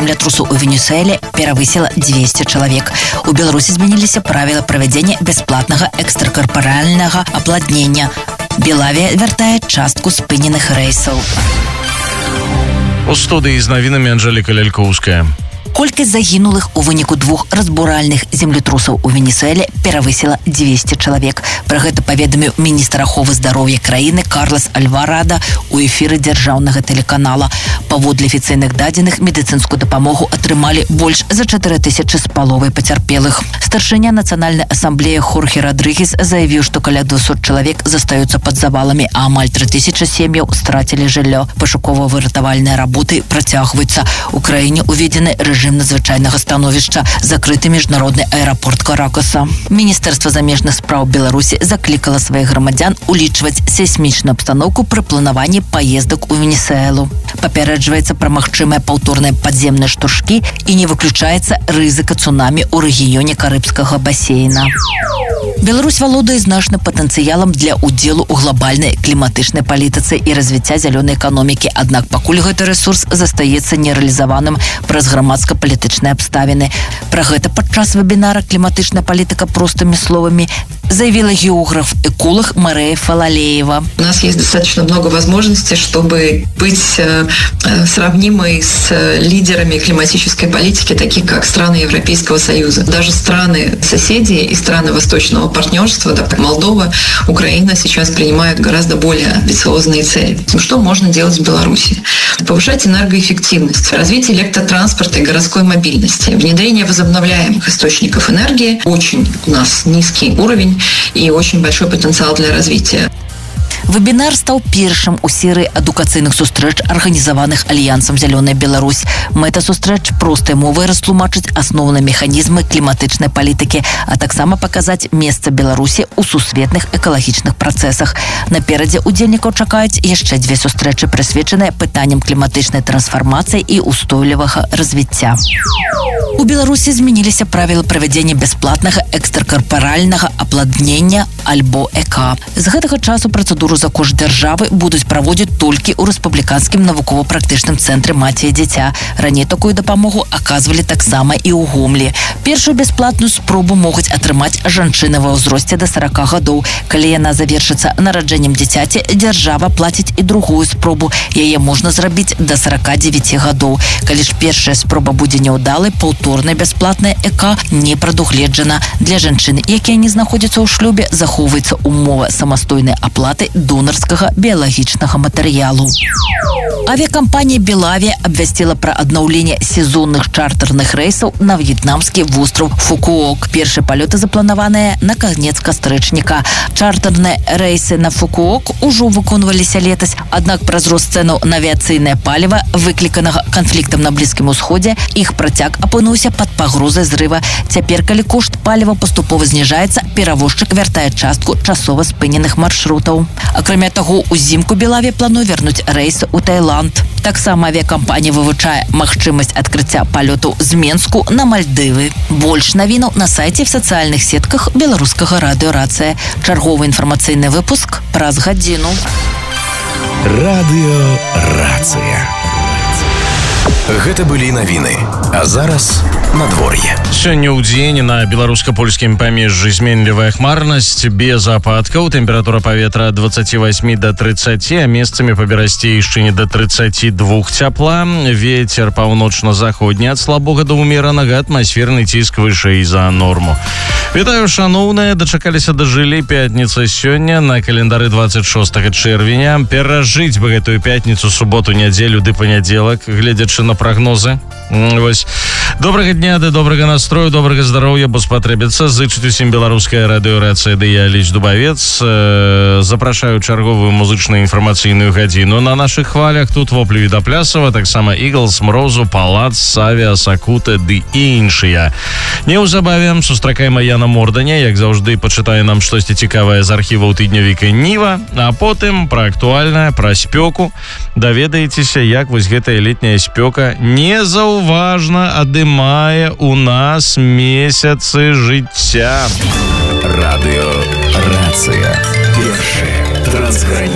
землятрусу ў Венесуэле перавысіла 200 чалавек. У Беларусі змяніліся правілы правядзення бясплатнага экстракарпаральнага апладнення. Белавія вяртае частку спыненых рэйсаў. У студыі з навінамі Анжэліка Лялькоўская. Колькасць загінулых у выніку 2 разбуральных землетрусаў у Венесуэле перавысіла 200 чалавек. Пра гэта паведаміў міністр аховы здароўя краіны Карлас Альварадо у эфіры дзяржаўнага тэлеканала. Паводле афіцыйных дадзеных, медыцынскую дапамогу атрымалі больш за 4000 з паловай пацярпелых. Старшыня Нацыянальнай асамблеі Хорхе Родрыгес заявіў, што каля 200 чалавек застаюцца пад заваламі, а амаль 3000 сем'яў страцілі жыллё. Пашукова-выратавальныя работы працягваюцца. У краіне уведзены рэжым надзвычайнага становішча, закрыты міжнародны аэрапорт Каракаса. Міністэрства замежных спраў Беларусі заклікала сваіх грамадзян улічваць сейсмічную абстаноўку пры планаванні паездак у Венесуэлу. Папярэджваецца пра магчымыя паўторныя падземныя штуршкі і не выключаецца рызыка цунамі ў рэгіёне Карыбскага басейна. Беларусь валодае значным патэнцыялам для ўдзелу ў глобальнай кліматычнай палітыцы і развіцця зялёнай эканомікі, аднак пакуль гэты рэсурс застаецца нерэалізаваным праз грамадска-палітычныя абставіны. Пра гэта падчас вебінара «Кліматычная палітыка простымі словамі» заявила географ-эколог Мария Фалалеева. У нас есть достаточно много возможностей, чтобы быть сравнимой с лидерами климатической политики, таких как страны Европейского Союза. Даже страны-соседи и страны Восточного партнерства, да, как Молдова, Украина, сейчас принимают гораздо более амбициозные цели. Что можно делать в Беларуси? Повышать энергоэффективность, развитие электротранспорта и городской мобильности, внедрение возобновляемых источников энергии. Очень у нас низкий уровень и очень большой потенциал для развития. Вебінар стаў першым у серыі адукацыйных сустрэч, арганізаваных Альянсам «Зялёная Беларусь». Мэта сустрэч простай мовай растлумачыць асноўныя механізмы кліматычнай палітыкі, а таксама паказаць месца Беларусі ў сусветных экалагічных працэсах. Наперадзе удзельнікаў чакаюць яшчэ 2 сустрэчы, прысвечаныя пытанням кліматычнай трансфармацыі і устойлівага развіцця. У Беларусі змяніліся правілы правядзення бясплатнага экстракарпаральнага апладнення альбо ЭК. З гэтага часу працэдуру за кошт дзяржавы будуць праводзіць толькі ў рэспубліканскім навукова-практычным цэнтры «Маці і дзіця». Раней такую дапамогу аказвалі таксама і ў Гомлі. Першую бясплатную спробу могуць атрымаць жанчыны ва ўзросце да 40 гадоў. Калі яна завершыцца нараджэннем дзіцяці, дзяржава плаціць і другую спробу. Яе можна зрабіць да 49 гадоў. Калі ж першая спроба будзе няўдалай, паўторная бясплатная ЭК не прадугледжана. Для жанчын, якія не знаходзяцца ў шлюбе, захоўваецца умова самастойнай аплаты донарскага біялагічнага матэрыялу. Авіакампанія «Белавія» абвясціла пра аднаўленне сезонных чартэрных рэйсаў на в'етнамскі востраў Фукуок. Першыя палёты запланаваныя на канец кастрычніка. Чартэрныя рэйсы на Фукуок ужо выконваліся летась, аднак праз рост цэнаў на авіяцыйнае паліва, выкліканага канфліктам на Блізкім усходзе, іх працяг апынуўся пад пагрозай зрыва. Цяпер, калі кошт паліва паступова зніжаецца, перавозчык вяртае частку часова спыненых маршрутаў. Акрамя таго, узімку «Белавія» плануе вярнуць рэйсы ў Таіланд. Таксама авіакампанія вывучае магчымасць адкрыцця палётаў з Менску на Мальдывы. Больш навінаў на сайце і в сацыяльных сетках беларускага радыё «Рацыя». Чарговы інфармацыйны выпуск праз гадзіну. Радыё «Рацыя». Гэта былі навіны. А зараз надвор'е. Сёння ў дзень на беларуска-польскім памежжы зменлівая хмарнасць, без ападкаў, тэмпература паветра ад 28 до 30, а месцамі па берасцейшчыне до 32 цяпла. Вецер паўночна-заходні ад слабога да ўмеранага, атмасферны ціск вышэй за норму. Вітаю, шаноўныя, дачакаліся дажылі, пятніца сёння, на календары 26 чэрвеня. Перажыць бы гэтую пятніцу, суботу, нядзелю ды панядзелак, гледзячы на прагнозы. Вось. Добрага дня, ды добрага настрою, добрага здароўя, бо спатрэбіцца. Зычыць усім беларуская радыё «Рацыя», ды я Алесь Дубавец. Запрашаю чарговую музычна-інфармацыйную гадзіну на нашых хвалях. Тут воплю Відаплясава, таксама Іглс, Мрозу, Палац, Савіа, Сакута ды і іншыя. Неўзабаве сустракаем Яна Морданя, як заўжды пачытае нам штосьці цікавае з архіваў тыднявіка Ніва, а потым пра актуальнае, пра спёку. Даведаецеся, як вось гэтая летняя спёка незаўважна адымае у нас месяцы жыцця. Радыё «Рацыя». Першае трансгранічнае.